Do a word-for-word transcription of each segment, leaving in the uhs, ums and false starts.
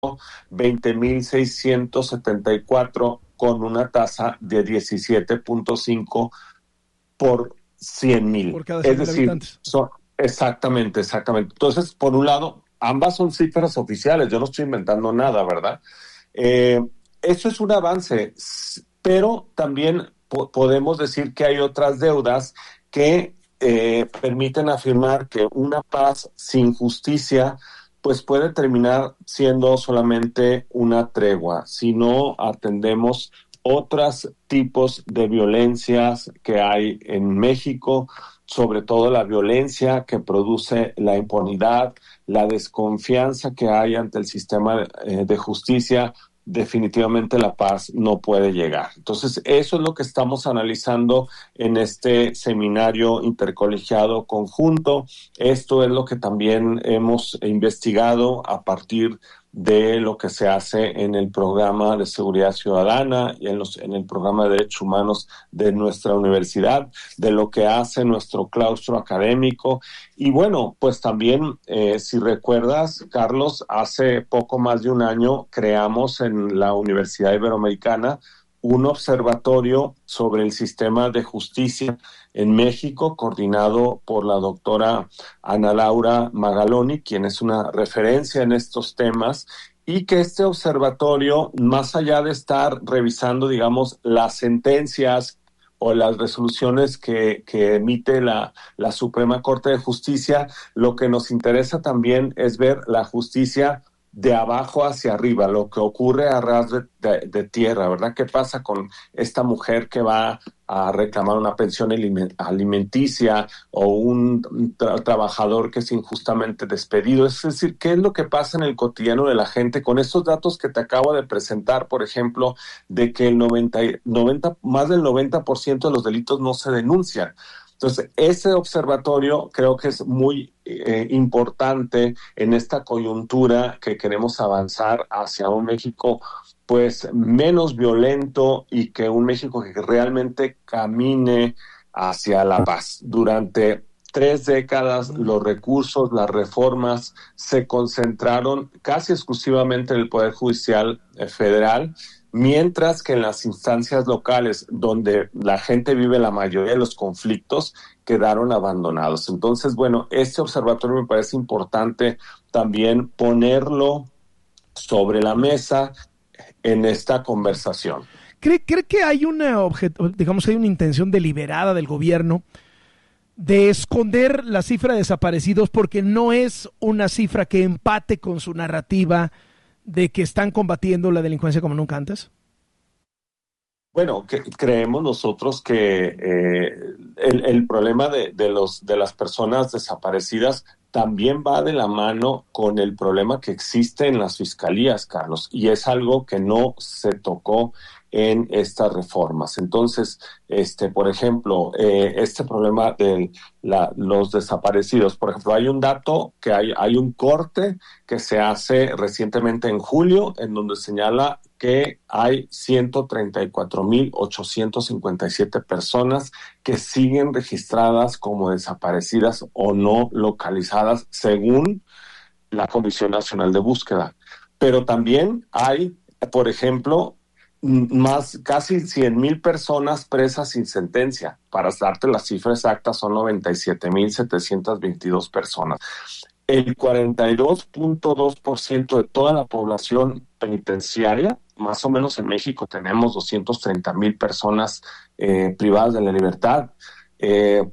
veinte mil seiscientos setenta y cuatro con una tasa de diecisiete punto cinco por cien mil. Por cada Es cien mil decir, habitantes. son, exactamente, exactamente. Entonces, por un lado, ambas son cifras oficiales, yo no estoy inventando nada, ¿verdad? Eh, eso es un avance, pero también po- podemos decir que hay otras deudas que eh, permiten afirmar que una paz sin justicia pues puede terminar siendo solamente una tregua si no atendemos otros tipos de violencias que hay en México, sobre todo la violencia que produce la impunidad, la desconfianza que hay ante el sistema eh, de justicia. Definitivamente la paz no puede llegar. Entonces, eso es lo que estamos analizando en este seminario intercolegiado conjunto. Esto es lo que también hemos investigado a partir de lo que se hace en el programa de seguridad ciudadana y en, los, en el programa de derechos humanos de nuestra universidad, de lo que hace nuestro claustro académico. Y bueno, pues también, eh, si recuerdas, Carlos, hace poco más de un año creamos en la Universidad Iberoamericana un observatorio sobre el sistema de justicia en México, coordinado por la doctora Ana Laura Magaloni, quien es una referencia en estos temas, y que este observatorio, más allá de estar revisando, digamos, las sentencias o las resoluciones que, que emite la, la Suprema Corte de Justicia, lo que nos interesa también es ver la justicia de abajo hacia arriba, lo que ocurre a ras de, de, de tierra, ¿verdad? ¿Qué pasa con esta mujer que va a reclamar una pensión alimenticia o un tra- trabajador que es injustamente despedido? Es decir, ¿qué es lo que pasa en el cotidiano de la gente con estos datos que te acabo de presentar, por ejemplo, de que el noventa, noventa, más del noventa por ciento de los delitos no se denuncian? Entonces, ese observatorio creo que es muy eh, importante en esta coyuntura que queremos avanzar hacia un México pues menos violento y que un México que realmente camine hacia la paz. Durante tres décadas los recursos, las reformas se concentraron casi exclusivamente en el Poder Judicial eh, Federal, mientras que en las instancias locales, donde la gente vive la mayoría de los conflictos, quedaron abandonados. Entonces, bueno, este observatorio me parece importante también ponerlo sobre la mesa en esta conversación. ¿Cree, cree que hay una objet- digamos, hay una intención deliberada del gobierno de esconder la cifra de desaparecidos porque no es una cifra que empate con su narrativa de que están combatiendo la delincuencia como nunca antes? Bueno, que, creemos nosotros que eh, el, el problema de, de, los, de las personas desaparecidas también va de la mano con el problema que existe en las fiscalías, Carlos, y es algo que no se tocó en estas reformas. Entonces, este, por ejemplo, eh, este problema de la, los desaparecidos, por ejemplo, hay un dato que hay, hay un corte que se hace recientemente en julio, en donde señala que hay ciento treinta y cuatro mil ochocientos cincuenta y siete personas que siguen registradas como desaparecidas o no localizadas según la Comisión Nacional de Búsqueda. Pero también hay, por ejemplo, más casi cien mil personas presas sin sentencia. Para darte la cifra exacta, son noventa y siete mil setecientas veintidós personas. El cuarenta y dos punto dos por ciento de toda la población penitenciaria, más o menos en México tenemos doscientas treinta mil personas eh, privadas de la libertad, eh,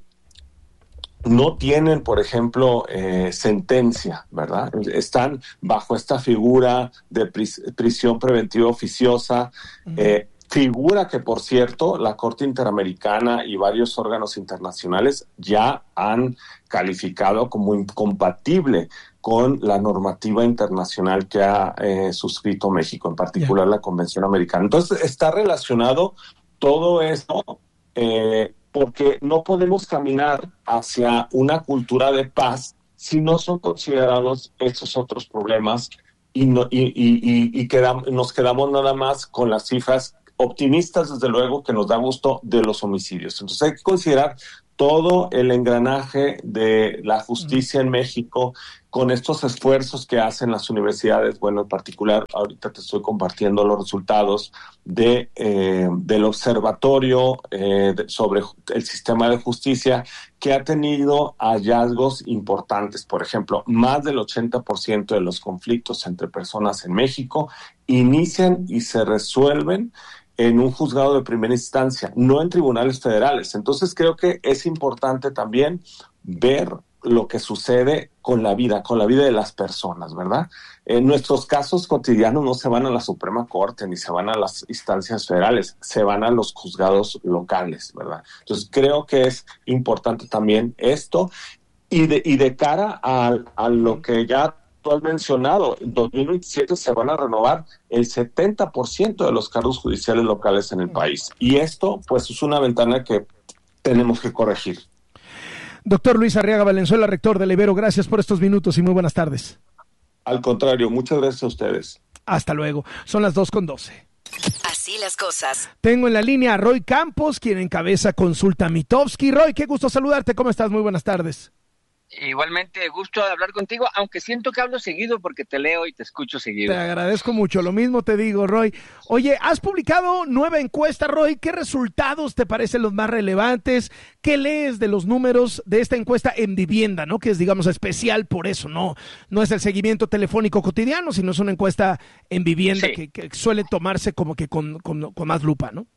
no tienen, por ejemplo, eh, sentencia, ¿verdad? Están bajo esta figura de pris- prisión preventiva oficiosa, uh-huh. eh, figura que, por cierto, la Corte Interamericana y varios órganos internacionales ya han calificado como incompatible con la normativa internacional que ha eh, suscrito México, en particular yeah. la Convención Americana. Entonces, está relacionado todo esto eh, porque no podemos caminar hacia una cultura de paz si no son considerados esos otros problemas y, no, y, y, y, y quedamos, nos quedamos nada más con las cifras optimistas, desde luego, que nos da gusto de los homicidios. Entonces hay que considerar todo el engranaje de la justicia en México, con estos esfuerzos que hacen las universidades, bueno, en particular, ahorita te estoy compartiendo los resultados de, eh, del observatorio eh, de, sobre el sistema de justicia, que ha tenido hallazgos importantes. Por ejemplo, más del ochenta por ciento de los conflictos entre personas en México inician y se resuelven en un juzgado de primera instancia, no en tribunales federales. Entonces creo que es importante también ver lo que sucede con la vida, con la vida de las personas, ¿verdad? En nuestros casos cotidianos no se van a la Suprema Corte ni se van a las instancias federales, se van a los juzgados locales, ¿verdad? Entonces creo que es importante también esto, y de, y de cara a, a lo que ya tú has mencionado, en dos mil veintisiete se van a renovar el setenta por ciento de los cargos judiciales locales en el país. Y esto, pues, es una ventana que tenemos que corregir. Doctor Luis Arriaga Valenzuela, rector del Ibero, gracias por estos minutos y muy buenas tardes. Al contrario, muchas gracias a ustedes. Hasta luego. Son las dos con doce. Así las cosas. Tengo en la línea a Roy Campos, quien encabeza Consulta Mitofsky. Roy, qué gusto saludarte. ¿Cómo estás? Muy buenas tardes. Igualmente, gusto de hablar contigo, aunque siento que hablo seguido porque te leo y te escucho seguido. Te agradezco mucho, lo mismo te digo, Roy. Oye, has publicado nueva encuesta, Roy. ¿Qué resultados te parecen los más relevantes? ¿Qué lees de los números de esta encuesta en vivienda, no? Que es, digamos, especial por eso, ¿no? No es el seguimiento telefónico cotidiano, sino es una encuesta en vivienda sí. que, que suele tomarse como que con, con, con más lupa, ¿no?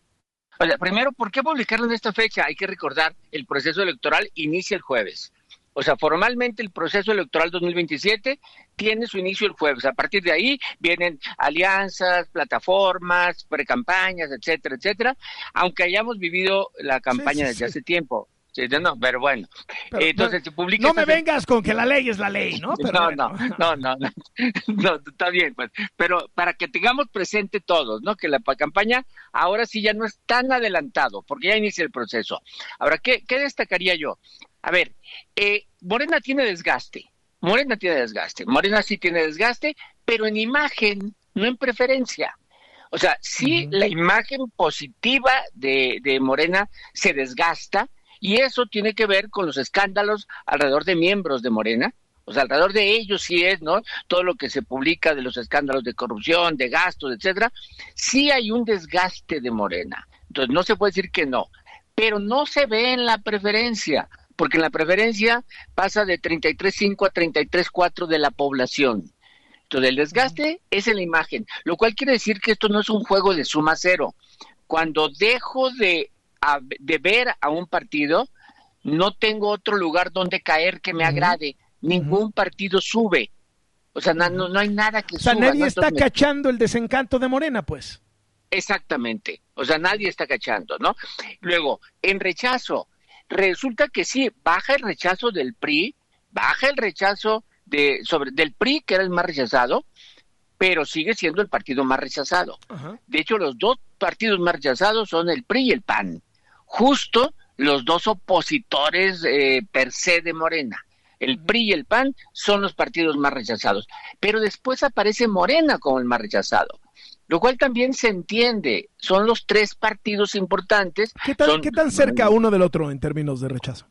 O sea, primero, ¿por qué publicarlo en esta fecha? Hay que recordar, el proceso electoral inicia el jueves. O sea, formalmente el proceso electoral dos mil veintisiete tiene su inicio el jueves. A partir de ahí vienen alianzas, plataformas, precampañas, etcétera, etcétera, aunque hayamos vivido la campaña sí, sí, desde sí. hace tiempo. Sí, no, pero bueno, pero, entonces no, se publica... No me vengas con que la ley es la ley, ¿no? Pero no, bueno. no, no, no, no, no, está bien, pues, pero para que tengamos presente todos, ¿no? Que la campaña ahora sí ya no es tan adelantado, porque ya inicia el proceso. Ahora, ¿qué, qué destacaría yo? A ver, eh, Morena tiene desgaste, Morena tiene desgaste, Morena sí tiene desgaste, pero en imagen, no en preferencia. O sea, sí uh-huh. la imagen positiva de, de Morena se desgasta, y eso tiene que ver con los escándalos alrededor de miembros de Morena. O sea, alrededor de ellos sí es, ¿no? Todo lo que se publica de los escándalos de corrupción, de gastos, etcétera. Sí hay un desgaste de Morena. Entonces, no se puede decir que no. Pero no se ve en la preferencia, porque en la preferencia pasa de treinta y tres punto cinco a treinta y tres punto cuatro de la población. Entonces, el desgaste es en la imagen, lo cual quiere decir que esto no es un juego de suma cero. Cuando dejo de... A, de ver a un partido, no tengo otro lugar donde caer que me agrade. Uh-huh. Ningún partido sube. O sea, no, no, no hay nada que suba. O sea, nadie ¿no? está Entonces, cachando el desencanto de Morena, pues. Exactamente. O sea, nadie está cachando, ¿no? Luego, en rechazo, resulta que sí, baja el rechazo del P R I, baja el rechazo de sobre del P R I, que era el más rechazado, pero sigue siendo el partido más rechazado. Uh-huh. De hecho, los dos partidos más rechazados son el P R I y el P A N. Justo los dos opositores eh, per se de Morena. El P R I y el P A N son los partidos más rechazados. Pero después aparece Morena como el más rechazado. Lo cual también se entiende. Son los tres partidos importantes. ¿Qué tan, son, ¿qué tan cerca uno del otro en términos de rechazo?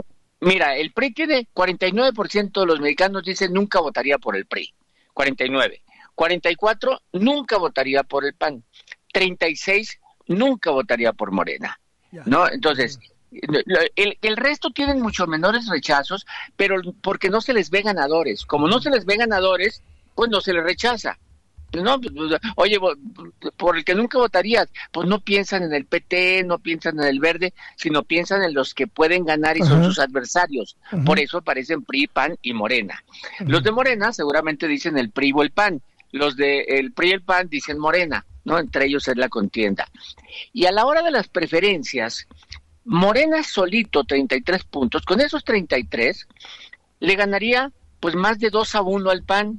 Mira, el P R I tiene cuarenta y nueve por ciento de los mexicanos dicen nunca votaría por el P R I. cuarenta y nueve. cuarenta y cuatro nunca votaría por el P A N. treinta y seis nunca votaría por Morena. ¿No? Entonces, el, el resto tienen mucho menores rechazos, pero porque no se les ve ganadores. Como no se les ve ganadores, pues no se les rechaza. No, oye, por el que nunca votarías, pues no piensan en el P T, no piensan en el Verde, sino piensan en los que pueden ganar y uh-huh. son sus adversarios. Uh-huh. Por eso aparecen P R I, P A N y Morena. Uh-huh. Los de Morena seguramente dicen el P R I o el P A N. Los de el P R I y el P A N dicen Morena, ¿no? Entre ellos es la contienda. Y a la hora de las preferencias, Morena solito treinta y tres puntos, con esos treinta y tres le ganaría pues más de dos a uno al P A N,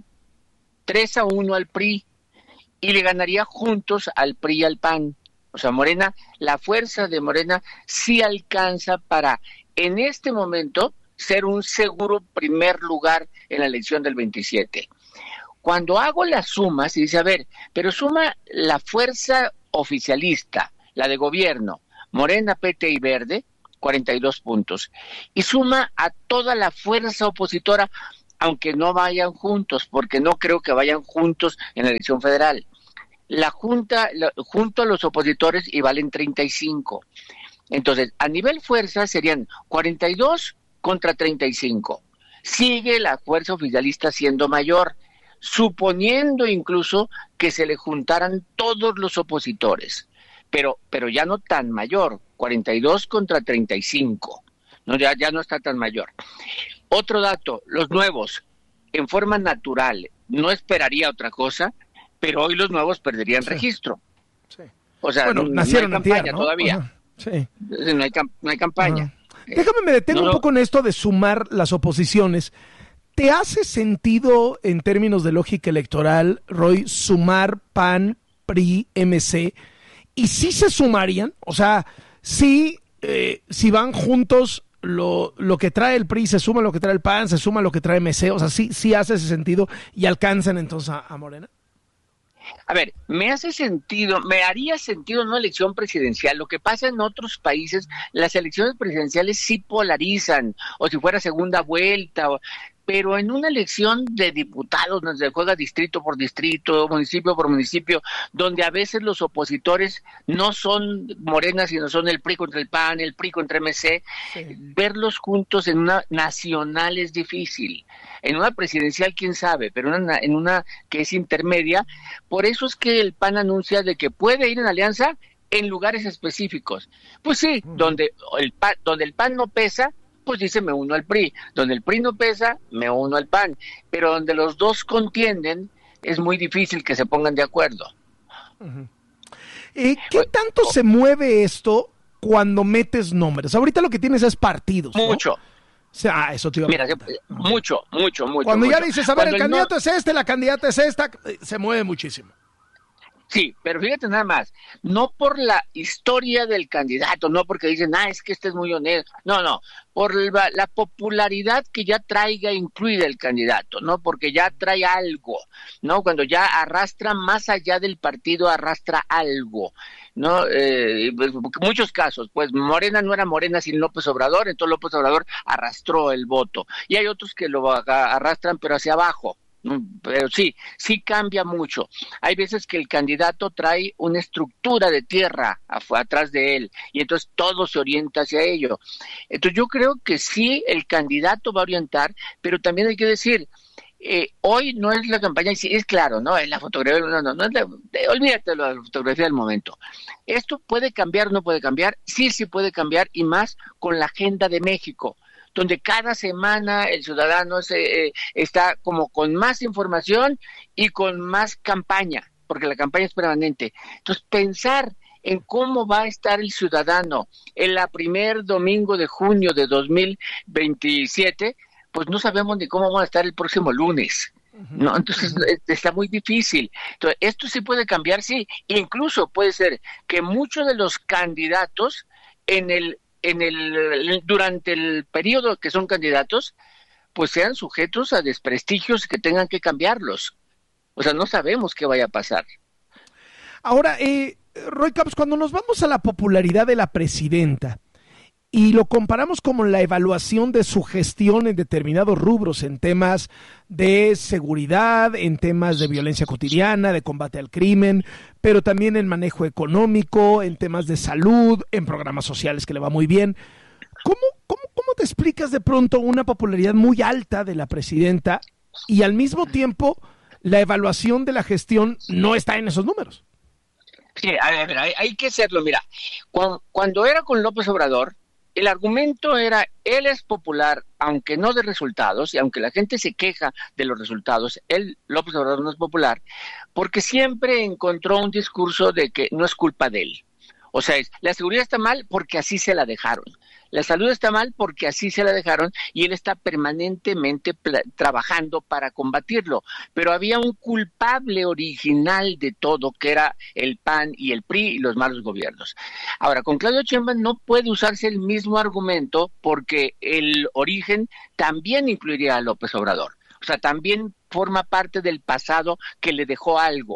tres a uno al P R I, y le ganaría juntos al P R I y al P A N. O sea, Morena, la fuerza de Morena sí alcanza para, en este momento, ser un seguro primer lugar en la elección del veintisiete. Cuando hago las sumas, y dice, a ver, pero suma la fuerza oficialista, la de gobierno, Morena, P T y Verde, cuarenta y dos puntos. Y suma a toda la fuerza opositora, aunque no vayan juntos, porque no creo que vayan juntos en la elección federal. La Junta, la, junto a los opositores, y valen treinta y cinco. Entonces, a nivel fuerza serían cuarenta y dos contra treinta y cinco. Sigue la fuerza oficialista siendo mayor, suponiendo incluso que se le juntaran todos los opositores, pero, pero ya no tan mayor, cuarenta y dos contra treinta y cinco, no, ya, ya no está tan mayor. Otro dato, los nuevos, en forma natural, no esperaría otra cosa, pero hoy los nuevos perderían sí. registro. Sí. O sea, bueno, no, nacieron no hay campaña tierra, ¿no? todavía. Ajá. Sí. No hay, no hay campaña. Ajá. Déjame, me detengo no, un poco en esto de sumar las oposiciones. ¿Te hace sentido, en términos de lógica electoral, Roy, sumar P A N, P R I, M C? ¿Y si se sumarían? O sea, si, eh, si van juntos, lo, lo que trae el P R I se suma lo que trae el P A N, se suma lo que trae M C. O sea, sí, sí hace ese sentido y alcanzan entonces a, a Morena. A ver, me hace sentido, me haría sentido una elección presidencial. Lo que pasa en otros países, las elecciones presidenciales sí polarizan, o si fuera segunda vuelta, o, pero en una elección de diputados donde se juega distrito por distrito, municipio por municipio, donde a veces los opositores no son Morena, sino son el P R I contra el P A N, el P R I contra M C, sí. Verlos juntos en una nacional es difícil. En una presidencial, quién sabe, pero una, en una que es intermedia, por eso es que el P A N anuncia de que puede ir en alianza en lugares específicos. Pues sí, uh-huh. donde el P A N, donde el P A N no pesa, pues dice me uno al P R I, donde el P R I no pesa, me uno al P A N, pero donde los dos contienden, es muy difícil que se pongan de acuerdo. Uh-huh. Eh, ¿Qué tanto oh. se mueve esto cuando metes nombres? Ahorita lo que tienes es partidos, ¿no? Mucho. O sea, ah, eso te iba a Mira, mucho, mucho, mucho. Cuando mucho. ya dices, a ver, Cuando el candidato no... es este, la candidata es esta, se mueve muchísimo. Sí, pero fíjate nada más, no por la historia del candidato, no porque dicen, ah, es que este es muy honesto, no, no, por la, la popularidad que ya traiga incluida el candidato, ¿no? Porque ya trae algo, ¿no? Cuando ya arrastra más allá del partido, arrastra algo, ¿no? Eh, pues, muchos casos, pues Morena no era Morena sin López Obrador, entonces López Obrador arrastró el voto, y hay otros que lo arrastran pero hacia abajo. Pero sí, sí cambia mucho. Hay veces que el candidato trae una estructura de tierra atrás de él y entonces todo se orienta hacia ello. Entonces yo creo que sí el candidato va a orientar, pero también hay que decir, eh, hoy no es la campaña, sí, es claro, ¿no? Es la fotografía, no, no, no es la, olvídate de la fotografía del momento. Esto puede cambiar, no puede cambiar, sí, sí puede cambiar y más con la agenda de México, donde cada semana el ciudadano se, eh, está como con más información y con más campaña, porque la campaña es permanente. Entonces, pensar en cómo va a estar el ciudadano en la primer domingo de junio de dos mil veintisiete, pues no sabemos ni cómo va a estar el próximo lunes. No, entonces está muy difícil. Entonces, esto sí puede cambiar, sí. Incluso puede ser que muchos de los candidatos en el en el durante el periodo que son candidatos, pues sean sujetos a desprestigios que tengan que cambiarlos. O sea, no sabemos qué vaya a pasar. Ahora, eh, Roy Campos, cuando nos vamos a la popularidad de la presidenta y lo comparamos con la evaluación de su gestión en determinados rubros, en temas de seguridad, en temas de violencia cotidiana, de combate al crimen, pero también en manejo económico, en temas de salud, en programas sociales que le va muy bien. ¿Cómo, cómo, cómo te explicas de pronto una popularidad muy alta de la presidenta y al mismo tiempo la evaluación de la gestión no está en esos números? Sí, a ver, hay, hay que hacerlo. Mira, cuando, cuando era con López Obrador, el argumento era, él es popular, aunque no de resultados, y aunque la gente se queja de los resultados, él, López Obrador, no es popular, porque siempre encontró un discurso de que no es culpa de él. O sea, es, la seguridad está mal porque así se la dejaron. La salud está mal porque así se la dejaron y él está permanentemente pla- trabajando para combatirlo. Pero había un culpable original de todo, que era el P A N y el P R I y los malos gobiernos. Ahora, con Claudia Sheinbaum no puede usarse el mismo argumento porque el origen también incluiría a López Obrador. O sea, también forma parte del pasado que le dejó algo.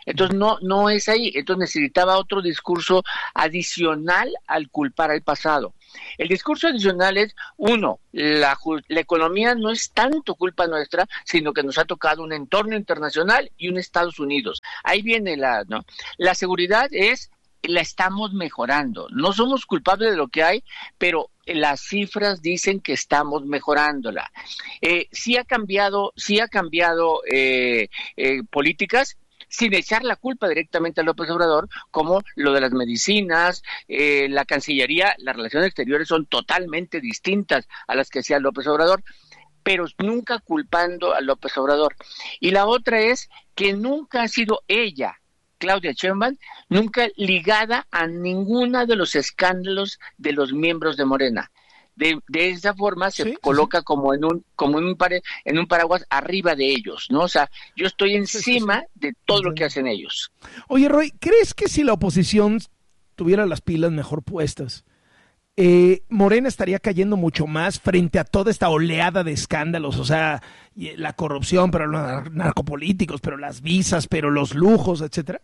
Entonces no, no es ahí. Entonces necesitaba otro discurso adicional al culpar al pasado. El discurso adicional es, uno, la, la economía no es tanto culpa nuestra, sino que nos ha tocado un entorno internacional y un Estados Unidos. Ahí viene la, ¿no? La seguridad es, la estamos mejorando. No somos culpables de lo que hay, pero las cifras dicen que estamos mejorándola. Eh, sí ha cambiado, sí ha cambiado eh, eh, políticas, sin echar la culpa directamente a López Obrador, como lo de las medicinas, eh, la Cancillería, las relaciones exteriores son totalmente distintas a las que hacía López Obrador, pero nunca culpando a López Obrador. Y la otra es que nunca ha sido ella, Claudia Sheinbaum, nunca ligada a ninguna de los escándalos de los miembros de Morena. De, de esa forma se sí, coloca sí. como en un como en un, pare, en un paraguas arriba de ellos, ¿no? O sea, yo estoy encima sí, sí, sí. de todo Entiendo. Lo que hacen ellos. Oye, Roy, ¿crees que si la oposición tuviera las pilas mejor puestas, eh, Morena estaría cayendo mucho más frente a toda esta oleada de escándalos? O sea, la corrupción, pero los narcopolíticos, pero las visas, pero los lujos, etcétera.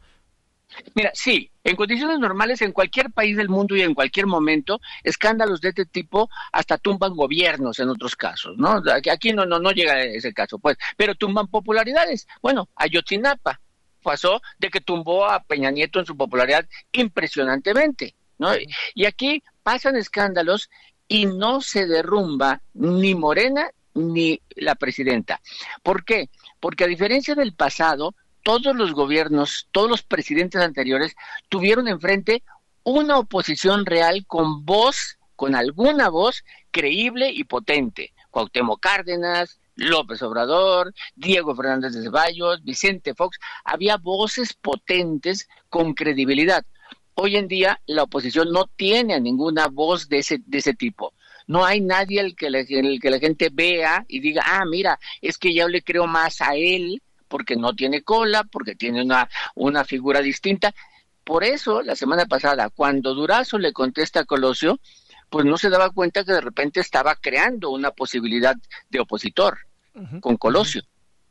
Mira, sí, en condiciones normales, en cualquier país del mundo y en cualquier momento, escándalos de este tipo hasta tumban gobiernos en otros casos, ¿no? Aquí no no no llega ese caso, pues, pero tumban popularidades. Bueno, Ayotzinapa pasó de que tumbó a Peña Nieto en su popularidad impresionantemente, ¿no? Y aquí pasan escándalos y no se derrumba ni Morena ni la presidenta. ¿Por qué? Porque a diferencia del pasado, todos los gobiernos, todos los presidentes anteriores tuvieron enfrente una oposición real con voz, con alguna voz creíble y potente. Cuauhtémoc Cárdenas, López Obrador, Diego Fernández de Ceballos, Vicente Fox, había voces potentes con credibilidad. Hoy en día la oposición no tiene a ninguna voz de ese, de ese tipo. No hay nadie al que, la, el que la gente vea y diga, ah, mira, es que yo le creo más a él, porque no tiene cola, porque tiene una, una figura distinta. Por eso, la semana pasada, cuando Durazo le contesta a Colosio, pues no se daba cuenta que de repente estaba creando una posibilidad de opositor uh-huh. con Colosio.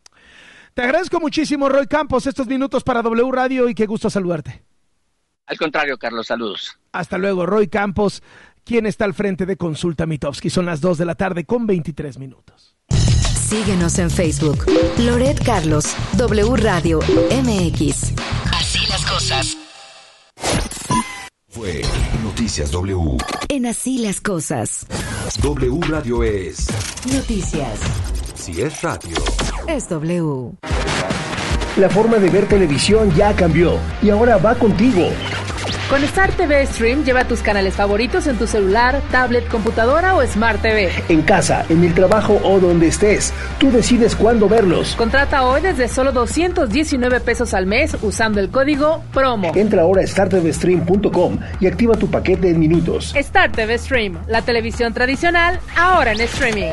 Te agradezco muchísimo, Roy Campos, estos minutos para W Radio y qué gusto saludarte. Al contrario, Carlos, saludos. Hasta luego, Roy Campos, quien está al frente de Consulta Mitofsky. Son las dos de la tarde con veintitrés minutos. Síguenos en Facebook. Loret Carlos, W Radio M X. Así las cosas. Fue Noticias W. En Así las cosas. W Radio es noticias. Si es radio, es W. La forma de ver televisión ya cambió y ahora va contigo. Con Star T V Stream lleva tus canales favoritos en tu celular, tablet, computadora o Smart T V. En casa, en el trabajo o donde estés, tú decides cuándo verlos. Contrata hoy desde solo doscientos diecinueve pesos al mes usando el código PROMO. Entra ahora a star t v stream punto com y activa tu paquete en minutos. Star T V Stream, la televisión tradicional, ahora en streaming.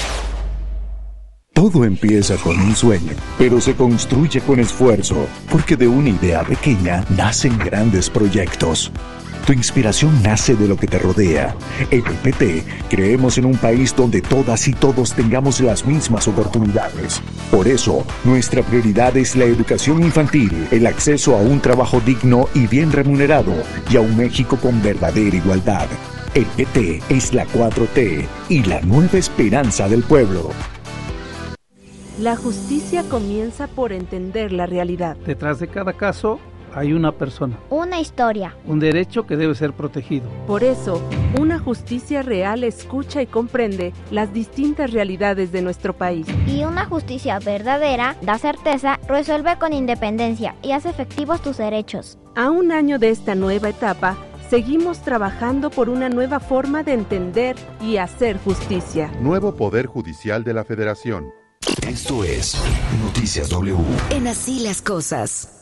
Todo empieza con un sueño, pero se construye con esfuerzo, porque de una idea pequeña nacen grandes proyectos. Tu inspiración nace de lo que te rodea. En el P T creemos en un país donde todas y todos tengamos las mismas oportunidades. Por eso, nuestra prioridad es la educación infantil, el acceso a un trabajo digno y bien remunerado, y a un México con verdadera igualdad. El P T es la cuatro T y la nueva esperanza del pueblo. La justicia comienza por entender la realidad. Detrás de cada caso hay una persona. Una historia. Un derecho que debe ser protegido. Por eso, una justicia real escucha y comprende las distintas realidades de nuestro país. Y una justicia verdadera da certeza, resuelve con independencia y hace efectivos tus derechos. A un año de esta nueva etapa, seguimos trabajando por una nueva forma de entender y hacer justicia. Nuevo Poder Judicial de la Federación. Esto es Noticias W. En Así las cosas.